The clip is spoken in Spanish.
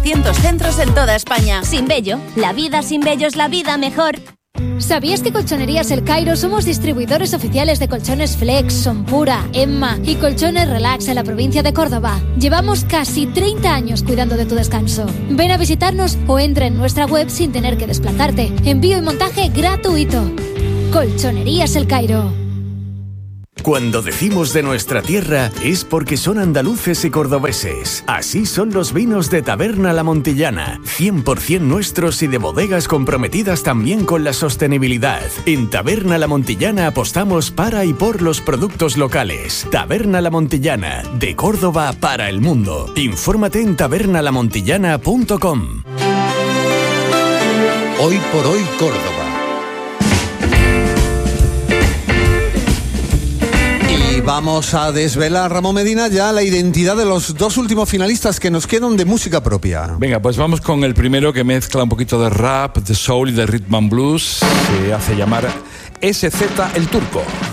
300 centros en toda España. Sin vello, la vida sin vello es la vida mejor. ¿Sabías que Colchonerías El Cairo somos distribuidores oficiales de colchones Flex, Sonpura, Emma y colchones Relax en la provincia de Córdoba? Llevamos casi 30 años cuidando de tu descanso. Ven a visitarnos o entra en nuestra web sin tener que desplazarte. Envío y montaje gratuito. Colchonerías El Cairo. Cuando decimos de nuestra tierra es porque son andaluces y cordobeses. Así son los vinos de Taberna La Montillana, 100% nuestros y de bodegas comprometidas también con la sostenibilidad. En Taberna La Montillana apostamos para y por los productos locales. Taberna La Montillana, de Córdoba para el mundo. Infórmate en tabernalamontillana.com. Hoy por hoy Córdoba. Vamos a desvelar, Ramón Medina, ya la identidad de los dos últimos finalistas que nos quedan de música propia. Venga, pues vamos con el primero, que mezcla un poquito de rap, de soul y de rhythm and blues. Se hace llamar SZ el Turco.